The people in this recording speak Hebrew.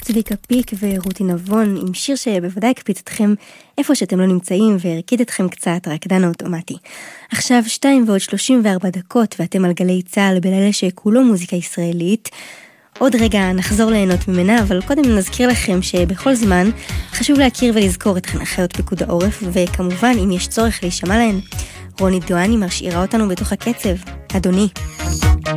צביקה פיק ורותי נבון עם שיר שבוודאי הקפיץ אתכם איפה שאתם לא נמצאים והרקיד אתכם קצת, רקדן האוטומטי. עכשיו 2:34 ואתם על גלי צהל בלילה שכולו מוזיקה ישראלית. עוד רגע נחזור ליהנות ממנה, אבל קודם נזכיר לכם שבכל זמן חשוב להכיר ולזכור את חיילות פיקוד העורף, וכמובן אם יש צורך להישמע להן. רונית דואני משאירה אותנו בתוך הקצב. אדוני.